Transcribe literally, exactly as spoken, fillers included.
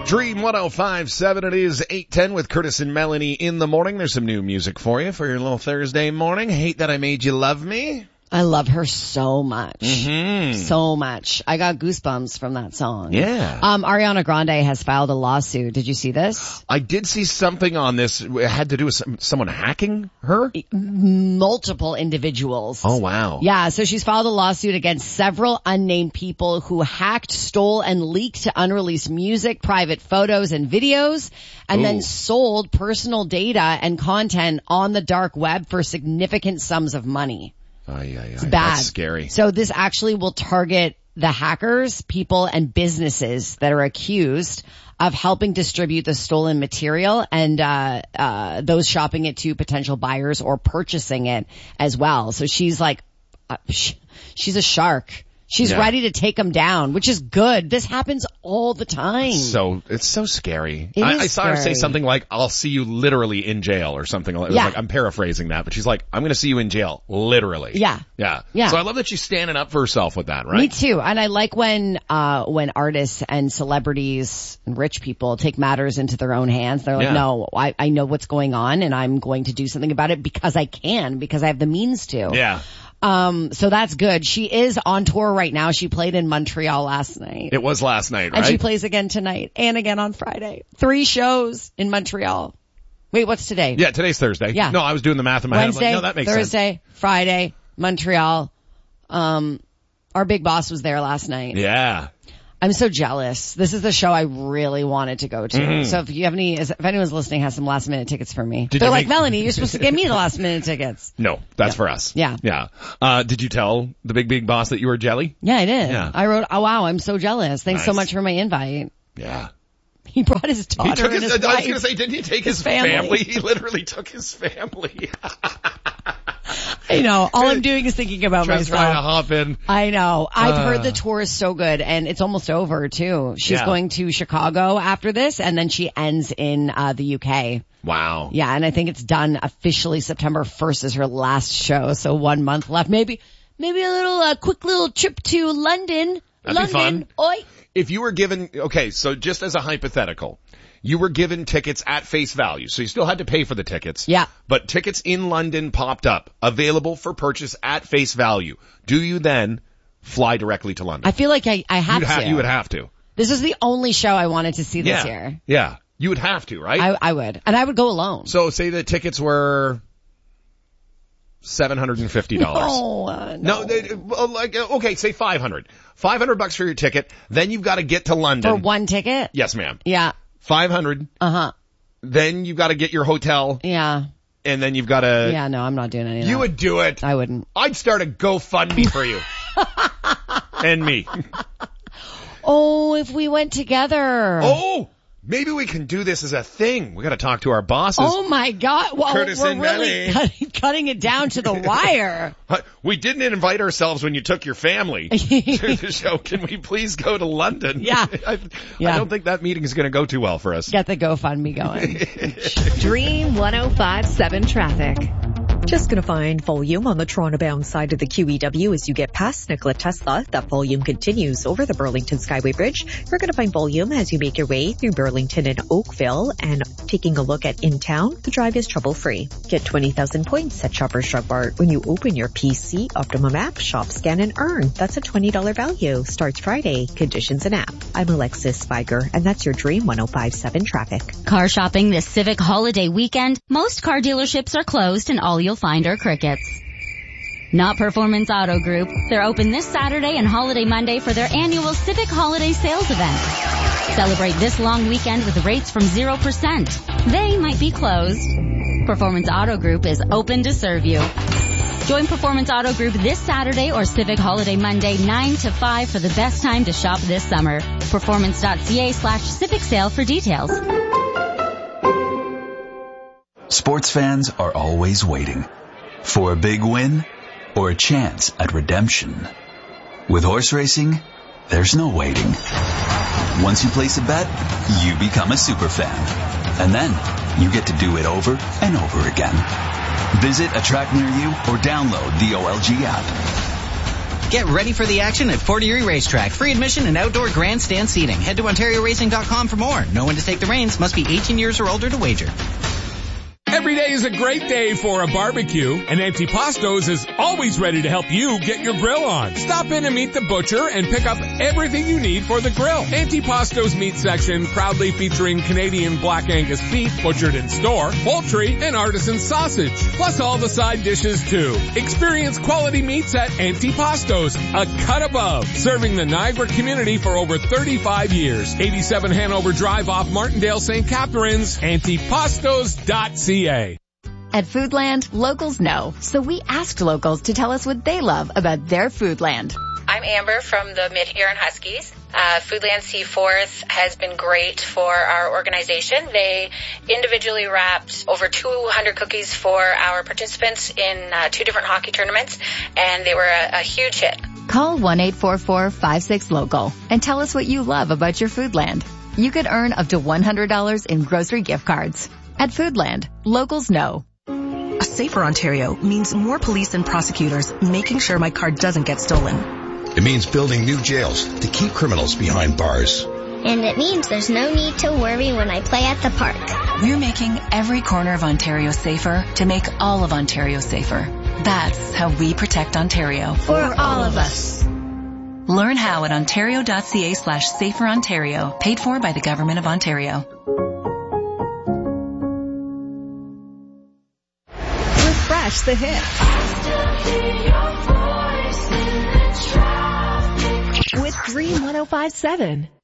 Dream one oh five point seven, it is eight ten with Curtis and Melanie in the morning. There's some new music for you for your little Thursday morning. Hate That I Made You Love Me. I love her so much. Mm-hmm. So much. I got goosebumps from that song. Yeah. Um, Ariana Grande has filed a lawsuit. Did you see this? I did see something on this. It had to do with some, someone hacking her? Multiple individuals. Oh, wow. Yeah, so she's filed a lawsuit against several unnamed people who hacked, stole, and leaked unreleased music, private photos, and videos, and Ooh. then sold personal data and content on the dark web for significant sums of money. Ay, ay, ay. It's bad. That's scary. So this actually will target the hackers, people, and businesses that are accused of helping distribute the stolen material and uh uh those shopping it to potential buyers or purchasing it as well. So she's like, uh, sh- she's a shark. She's Yeah. ready to take them down, which is good. This happens all the time. So, it's so scary. It I, is I saw her say scary. something like, I'll see you literally in jail or something. It was Yeah. like, I'm paraphrasing that, but she's like, I'm going to see you in jail. Literally. Yeah. Yeah. Yeah. So I love that she's standing up for herself with that, right? Me too. And I like when, uh, when artists and celebrities and rich people take matters into their own hands. They're like, Yeah. no, I, I know what's going on and I'm going to do something about it because I can, because I have the means to. Yeah. Um, so that's good. She is on tour right now. She played in Montreal last night. It was last night, right? And she plays again tonight and again on Friday. Three shows in Montreal. Wait, what's today? Yeah, today's Thursday. Yeah. No, I was doing the math in my Wednesday, head. I'm like, no, that makes Thursday, sense. Friday, Montreal. Um, our big boss was there last night. Yeah. I'm so jealous. This is the show I really wanted to go to. Mm-hmm. So if you have any, if anyone's listening has some last minute tickets for me. Did They're you like, make- Melanie, you're supposed to give me the last minute tickets. No, that's for us. Yeah. Yeah. Uh, did you tell the big, big boss that you were jelly? Yeah, I did. Yeah. I wrote, oh wow, I'm so jealous. Thanks so Nice. much for my invite. Yeah. He brought his He daughter took and his, his I was wife. going to say, didn't he take his, his family. family? He literally took his family. I know. All I'm doing is thinking about Just trying to myself. hop in. I know. I've Uh. heard the tour is so good and it's almost over too. She's Yeah. going to Chicago after this and then she ends in uh the U K. Wow. Yeah, and I think it's done officially September first is her last show. So one month left. Maybe, maybe a little, uh, quick little trip to London. That'd be London. Oi. If you were given, okay, so just as a hypothetical, you were given tickets at face value, so you still had to pay for the tickets. Yeah. But tickets in London popped up, available for purchase at face value. Do you then fly directly to London? I feel like I, I have You'd ha- to. you would have to. This is the only show I wanted to see this Yeah. year. Yeah. You would have to, right? I, I would. And I would go alone. So say the tickets were seven hundred fifty dollars. Oh, uh, no. No, they, well, like, uh, okay, say five hundred. five hundred bucks for your ticket, then you've got to get to London. For one ticket? Yes, ma'am. Yeah. five hundred. Uh-huh. Then you've got to get your hotel, Yeah. and then you've got to... Yeah, no, I'm not doing any of You that. would do it. I wouldn't. I'd start a GoFundMe for you. And me. Oh, if we went together. Oh! Maybe we can do this as a thing. We got to talk to our bosses. Oh my God. Well, Curtis we're and really Melanie. cutting, cutting it down to the wire. We didn't invite ourselves when you took your family to the show. Can we please go to London? Yeah. I, Yeah. I don't think that meeting is going to go too well for us. Get the GoFundMe going. Dream one oh five point seven traffic. Just going to find volume on the Toronto-bound side of the Q E W as you get past Nikola Tesla. That volume continues over the Burlington Skyway Bridge. You're going to find volume as you make your way through Burlington and Oakville. And taking a look at in town, the drive is trouble-free. Get twenty thousand points at Shoppers Drug Mart when you open your P C Optimum app. Shop, scan, and earn. That's a twenty dollars value. Starts Friday. Conditions and app. I'm Alexis Spiger, and that's your Dream one oh five point seven traffic. Car shopping this Civic holiday weekend. Most car dealerships are closed and all you'll find are crickets. Not Performance Auto Group. They're open this Saturday and Holiday Monday for their annual Civic Holiday Sales event. Celebrate this long weekend with rates from zero percent. They might be closed. Performance Auto Group is open to serve you. Join Performance Auto Group this Saturday or Civic Holiday Monday nine to five for the best time to shop this summer. Performance.ca slash Civic Sale for details. Sports fans are always waiting for a big win or a chance at redemption. With horse racing, there's no waiting. Once you place a bet, you become a super fan. And then you get to do it over and over again. Visit a track near you or download the O L G app. Get ready for the action at Fort Erie Racetrack. Free admission and outdoor grandstand seating. Head to Ontario Racing dot com for more. Know when to take the reins. Must be eighteen years or older to wager. Every day is a great day for a barbecue, and Antipastos is always ready to help you get your grill on. Stop in and meet the butcher and pick up everything you need for the grill. Antipastos meat section proudly featuring Canadian Black Angus beef butchered in store, poultry, and artisan sausage, plus all the side dishes too. Experience quality meats at Antipastos, a cut above, serving the Niagara community for over thirty-five years. eighty-seven Hanover Drive off Martindale, Saint Catharines, antipastos dot c a. At Foodland, locals know, so we asked locals to tell us what they love about their Foodland. I'm Amber from the Mid-Huron Huskies. Uh, Foodland Seaforth has been great for our organization. They individually wrapped over two hundred cookies for our participants in uh, two different hockey tournaments, and they were a, a huge hit. Call one eight four four, five six, local and tell us what you love about your Foodland. You could earn up to one hundred dollars in grocery gift cards. At Foodland, locals know. A safer Ontario means more police and prosecutors making sure my car doesn't get stolen. It means building new jails to keep criminals behind bars. And it means there's no need to worry when I play at the park. We're making every corner of Ontario safer to make all of Ontario safer. That's how we protect Ontario. For all of us. Learn how at ontario.ca slash safer Ontario, paid for by the Government of Ontario. Refresh the hits with Dream one oh five point seven.